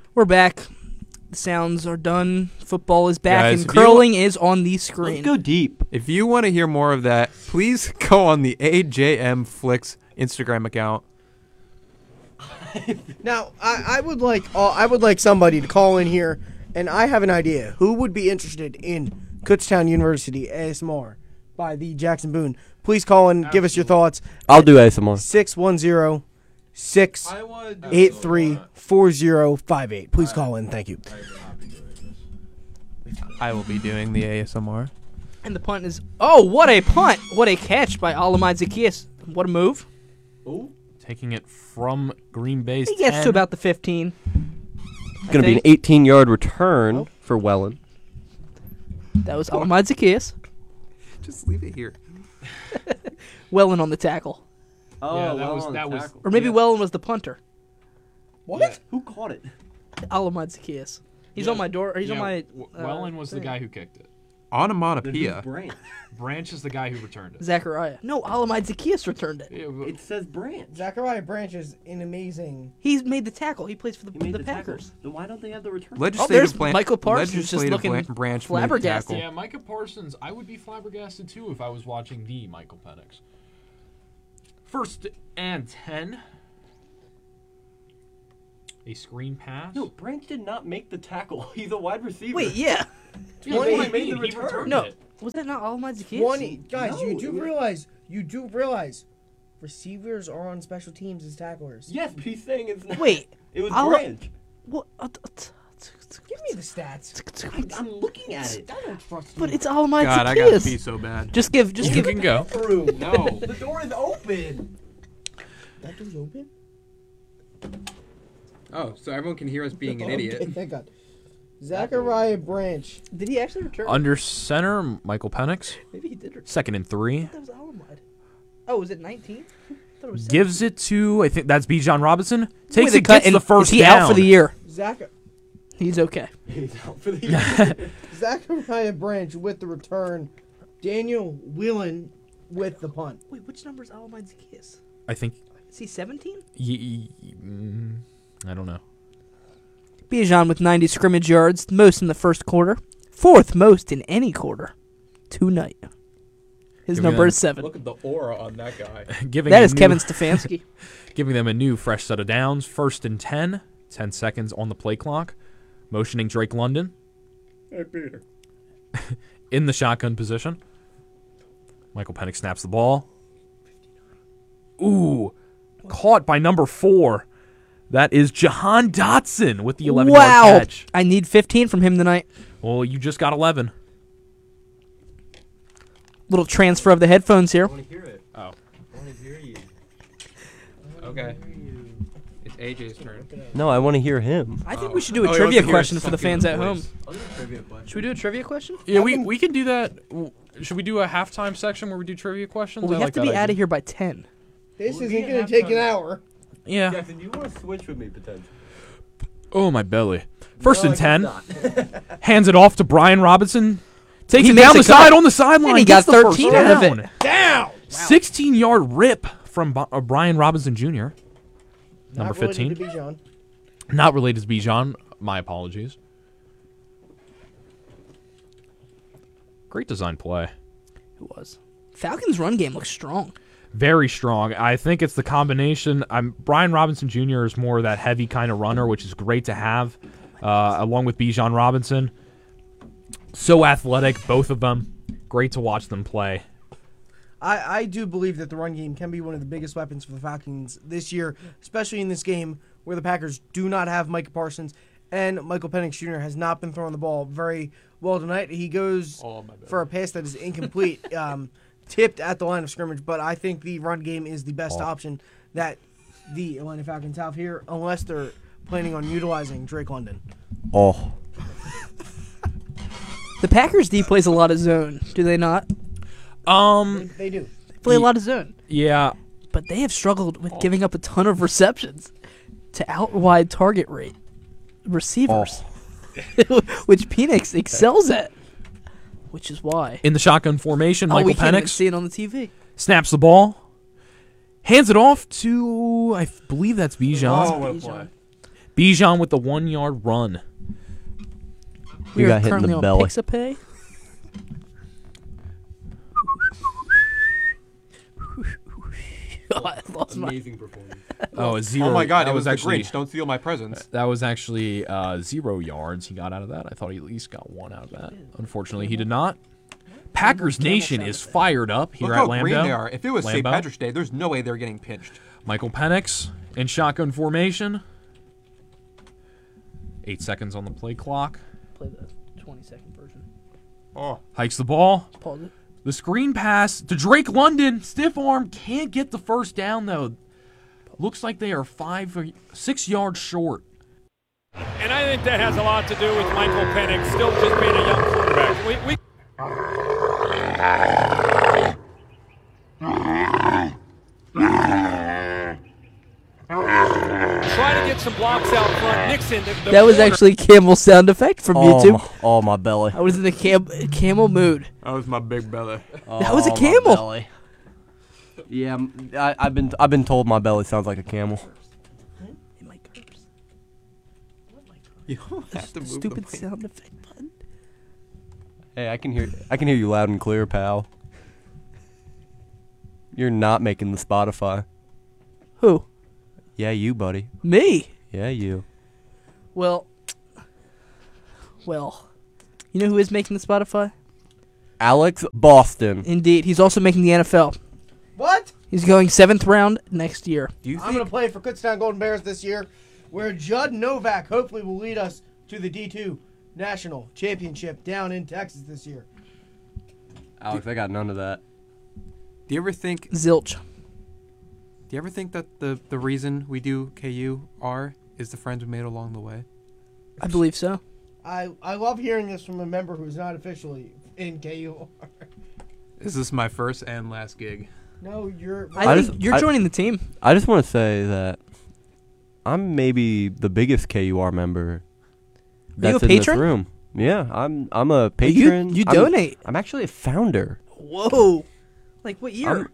We're back. The sounds are done. Football is back, Guys, and curling is on the screen. Let's go deep. If you want to hear more of that, please go on the AJM Flicks Instagram account. Now, I would like somebody to call in here, and I have an idea. Who would be interested in Kutztown University ASMR by the Jackson Boone? Please call in, give us your thoughts. I'll do ASMR. 610-683-4058. Please call in. Thank you. I will be doing the ASMR. And the punt is... Oh, what a punt! What a catch by Alamai Zacchaeus. What a move. Taking it from Green Bay's He gets 10. to about the 15. Going to be an 18-yard return for Welland. That was Alamai Zacchaeus. Just leave it here. Welland on the tackle. Yeah, that was Or maybe Welland was the punter. What? Yeah. Who caught it? Alamai Zacchaeus. He's on my door. He's on my... Welland was the thing. guy who kicked it. Onomatopoeia. Branch is the guy who returned it. Zachariah. No, Alamai Zacchaeus returned it. It says Branch. Zachariah Branch is an amazing... He's made the tackle. He plays for the He made Packers. tackle. Then why don't they have the return? Legislative there's Michael Parsons just legislative looking branch flabbergasted. made Yeah, Micah Parsons, I would be flabbergasted too if I was watching the Michael Penix. 1st and 10. A screen pass. No, Branch did not make the tackle. He's a wide receiver. Wait, yeah. Yeah, He what I made mean, the he return. returned No. it. Was that not Alamai Zacchaeus? 20. Guys, No, you do it realize receivers are on special teams as tacklers. Yes, but he's saying it's not. Wait. It was I'll- Branch. What? Give me the stats. I'm looking at it. I don't trust you. But it's Alamai God, I gotta Zacchaeus. pee so bad. Just give You can go. Through. No. The door is open. That door's open? Oh, so everyone can hear us being an idiot. Okay, thank God. Zachariah Branch. Did he actually return? Under center, Michael Penix. Maybe he did return. 2nd and 3. That was Alamai. Oh, was it 19? I thought it was Gives it to, I think that's Bijan Robinson. Takes With a it, cut, gets and the first is he down. out for the year? Zach. He's okay. He's out for the year. Zachariah Branch with the return. Daniel Whelan with the punt. Wait, which number is Alamai Zacchaeus? I think, Is he 17? I don't know. Bijan with 90 scrimmage yards, most in the first quarter. 4th most in any quarter tonight. His Give me number that. is 7. Look at the aura on that guy. Giving That a is new- Kevin Stefanski. Giving them a new fresh set of downs. 1st and 10. 10 seconds on the play clock. Motioning Drake London. Hey, Peter. In the shotgun position. Michael Penix snaps the ball. Ooh. Caught by number 4. That is Jahan Dotson with the 11-yard Wow. catch. I need 15 from him tonight. Well, you just got 11. Little transfer of the headphones here. I want to hear it. Oh. I want to hear you. Okay. It's AJ's turn. No, I want to hear him. I think we should do Oh, a he trivia wants to hear question us for the sucking fans the at home. voice. I'll do a trivia question. Should we do a trivia question? Yeah, we can do that. Should we do a halftime section where we do trivia questions? Well, we I have like to that be idea. out of here by 10. This We'll isn't be going at to take an halftime. hour. Yeah. Jackson, you want to switch with me potentially? Oh, my belly. 1st No, and 10. I guess not. Hands it off to Brian Robinson. Takes He it makes down a the cut. side on the sideline. And he gets got the first 13 out of down. it. Down! 16-yard rip from Brian Robinson Jr. Number Not related 15. to Bijan. Not related to Bijan. My apologies. Great design play. It was. Falcons' run game looks strong. Very strong. I think it's the combination. Brian Robinson Jr. is more of that heavy kind of runner, which is great to have, along with Bijan Robinson. So athletic, both of them. Great to watch them play. I do believe that the run game can be one of the biggest weapons for the Falcons this year, especially in this game where the Packers do not have Micah Parsons, and Michael Penix Jr. has not been throwing the ball very well tonight. He goes for a pass that is incomplete, tipped at the line of scrimmage, but I think the run game is the best option that the Atlanta Falcons have here, unless they're planning on utilizing Drake London. Oh. The Packers D plays a lot of zone, do they not? They do. They play a lot of zone. Yeah. But they have struggled with giving up a ton of receptions to out-wide target rate receivers, which Penix excels at, which is why. In the shotgun formation, We Michael can't even Penix see it on the TV. snaps the ball, hands it off to, I believe that's Bijan. what a play. Bijan with the 1-yard run. We are got hit in currently the on belly. Pixabay. Oh, I lost my. Amazing performance. Oh, a 0. Oh my God! that It was the actually Grinch. Don't steal my presents. That was actually 0 yards he got out of that. I thought he at least got 1 out of that. Unfortunately, he did not. Packers Nation is fired up here Look at how Lambeau. green they are. If it was St. Lambeau. Patrick's Day, there's no way they're getting pinched. Michael Penix in shotgun formation. 8 seconds on the play clock. Play the 20-second version. Oh, Hikes the ball. Pause it. The screen pass to Drake London. Stiff arm. Can't get the first down, though. Looks like they are 5 or 6 yards short. And I think that has a lot to do with Michael Penix still just being a young quarterback. We try to get some blocks out front. Nixon, the That was corner. actually Camel's sound effect from YouTube. My belly. I was in the camel mood. that was my big belly. That was a my camel. belly. Yeah, I've been told my belly sounds like a camel. You don't have to move Stupid the mic. sound effect button. Hey, I can hear you loud and clear, pal. You're not making the Spotify. Who? Yeah, you, buddy. Me. Yeah, you. Well. You know who is making the Spotify? Alex Boston. Indeed. He's also making the NFL. What? He's going 7th round next year. Do you I'm think? going to play for Kutztown Golden Bears this year, where Judd Novak hopefully will lead us to the D2 National Championship down in Texas this year. Alex, I got none of that. Do you ever think? Zilch. Do you ever think that the reason we do KUR is the friends we made along the way? I believe so. I love hearing this from a member who's not officially in KUR. This is my first and last gig. No, you're. I think you're joining the team. I just want to say that I'm maybe the biggest KUR member you a that's in patron? this room. Yeah, I'm a patron. You donate. I'm actually a founder. Whoa. Like what year?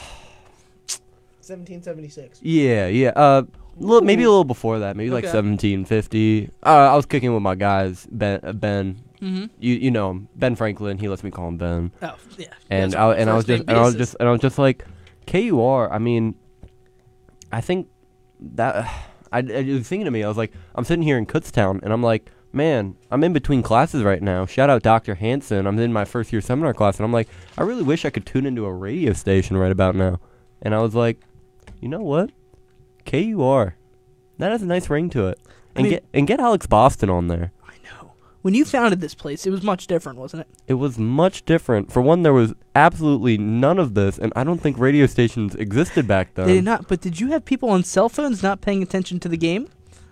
1776. Yeah. Maybe a little before that. Maybe like Okay. 1750. I was kicking with my guys, Ben. Mm-hmm. You know him, Ben Franklin. He lets me call him Ben. Oh, yeah. And That's I was first just name basis. I was just like KUR. I mean, I think that it was thinking to me. I was like, I'm sitting here in Kutztown, and I'm like, man, I'm in between classes right now. Shout out Dr. Hansen. I'm in my first year seminar class, and I'm like, I really wish I could tune into a radio station right about now. And I was like, you know what, KUR, that has a nice ring to it. And get Alex Boston on there. I know. When you founded this place, it was much different, wasn't it? It was much different. For one, there was absolutely none of this, and I don't think radio stations existed back then. They did not. But did you have people on cell phones not paying attention to the game?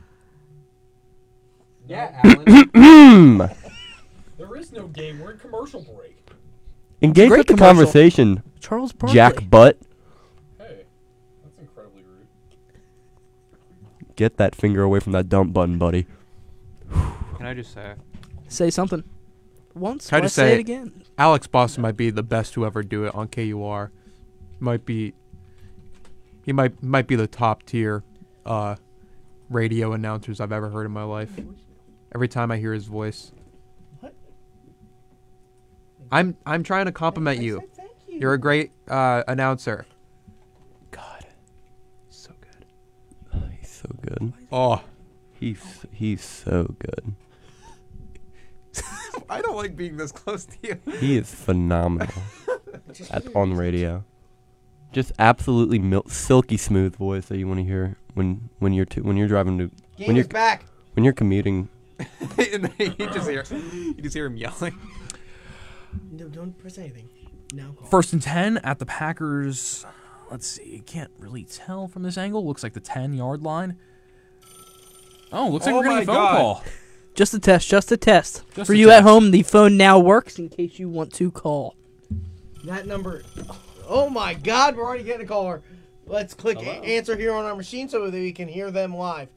Yeah, Alan. Hmm. There is no game. We're in commercial break. Engage Great with the commercial. conversation, Charles Barkley. Jack Butt. Hey, that's incredibly rude. Get that finger away from that dump button, buddy. Can I just say, Say something. Once. Can I Why just say say it again? Alex Boston might be the best to ever do it on KUR. He might be the top tier radio announcers I've ever heard in my life. Every time I hear his voice. What? I'm trying to compliment you. Thank you. You're a great announcer. God, so good. He's so good. Oh, He's so good. I don't like being this close to you. He is phenomenal on radio. Just absolutely silky smooth voice that you want to hear when you're driving to Game when is you're back. when you're commuting. you just hear him yelling. No, don't press anything. Now call. 1st and 10 at the Packers. Let's see. Can't really tell from this angle. Looks like the 10-yard line. Oh, looks like Oh we're getting my a phone God. call. Just a test. Just a test. Just For a you test. at home, the phone now works in case you want to call. That number. Oh my God, we're already getting a caller. Let's click answer here on our machine so that we can hear them live.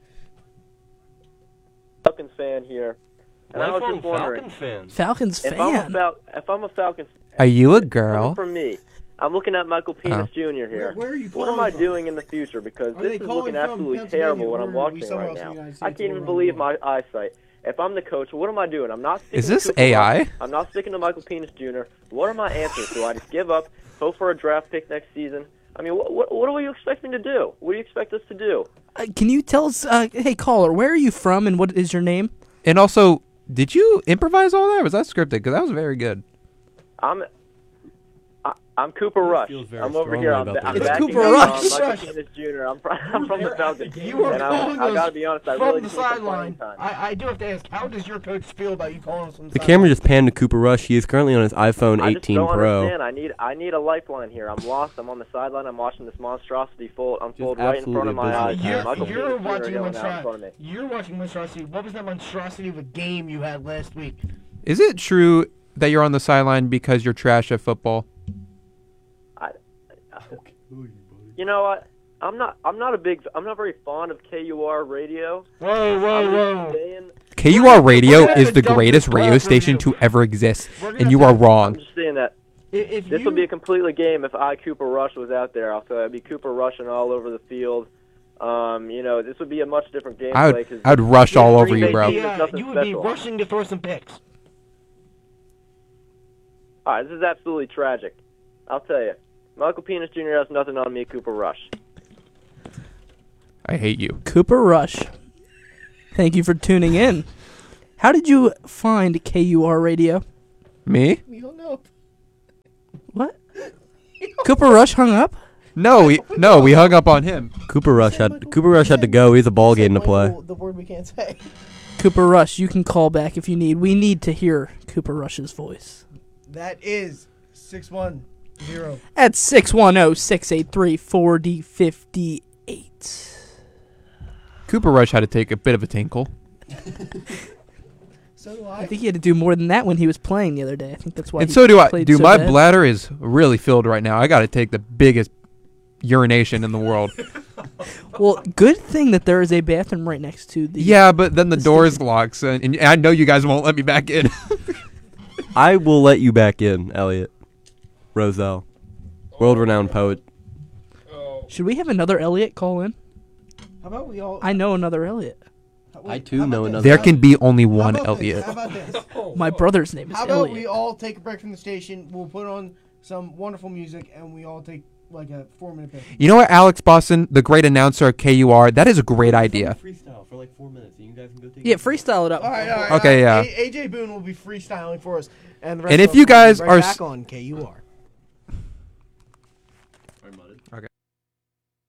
Falcons fan here, and I was just wondering fan. Falcons if fan. I'm a Falcons Are you a coming girl? from me. I'm looking at Michael Penis Oh. Jr. here. Where are you What am calling I from? doing in the future? Because Are they this is calling looking from absolutely Pennsylvania, terrible what or I'm are we watching somewhere right else in the now. United I States can't even around the believe world? my eyesight. If I'm the coach, what am I doing? I'm not sticking Is to this Cooper AI? Rush. I'm not sticking to Michael Penis Jr. What are my answers? Do I just give up, hope for a draft pick next season? I mean, what do you expect me to do? What do you expect us to do? Can you tell us, hey caller, where are you from and what is your name? And also, did you improvise all that? Or was that scripted? Because that was very good. I'm Cooper Rush. feels very I'm over strongly here. I'm about I'm this. It's backing Cooper up, Rush. Michael Penis Jr. I'm from the Falcons. You are and calling I gotta us be honest, I from really the just need some sideline. playing time. I do have to ask, how does your coach feel about you calling us from the The sideline? camera just panned to Cooper Rush. He is currently on his iPhone I just 18 don't Pro. understand. I need a lifeline here. I'm lost. I'm on the sideline. I'm watching this monstrosity unfold right in front of my eyes. absolutely Michael abysmal. You're Penis Jr. watching going out in front of me. You're watching monstrosity. What was that monstrosity of a game you had last week? Is it true that you're on the sideline because you're trash at football? You know what? I'm not very fond of KUR radio. Whoa, I'm whoa, just saying, KUR Radio gonna is have the to dump greatest this radio crap station review. to ever exist, We're gonna and have you to- are I'm wrong. just saying that If this would be a completely game if Cooper Rush was out there. I'd be Cooper rushing all over the field. This would be a much different game. I'd rush all over you, bro. you would be rushing to throw some picks. All right, this is absolutely tragic. I'll tell you. Michael Penis Jr. has nothing on me, Cooper Rush. I hate you. Cooper Rush. Thank you for tuning in. How did you find KUR Radio? Me? We don't know. What? Cooper Rush hung up? No, we hung up on him. Cooper Rush had to go. He's a ball game to play. The word we can't say. Cooper Rush, you can call back if you need. We need to hear Cooper Rush's voice. That is 610. At 610-683-4058. Cooper Rush had to take a bit of a tinkle. So do I think he had to do more than that when he was playing the other day. I think that's why. And he so do I. played Dude, so my bad. bladder is really filled right now. I got to take the biggest urination in the world. Well, good thing that there is a bathroom right next to the. Yeah, but then the door's locked, and I know you guys won't let me back in. I will let you back in, Elliot. Roselle. World-renowned poet. Should we have another Elliot call in? How about we all? I know another Elliot. I, too, know another. There can be only How one about Elliot. This? How about this? My brother's name is How about Elliot. we all take a break from the station? We'll put on some wonderful music, and we all take like a 4-minute break. You know what, Alex Boston, the great announcer at KUR, that is a great idea. Freestyle for like 4 minutes, and you guys can go take. Yeah, freestyle it up. All right. Okay, yeah. AJ Boone will be freestyling for us, and the rest And of if us you will be guys right are back on KUR.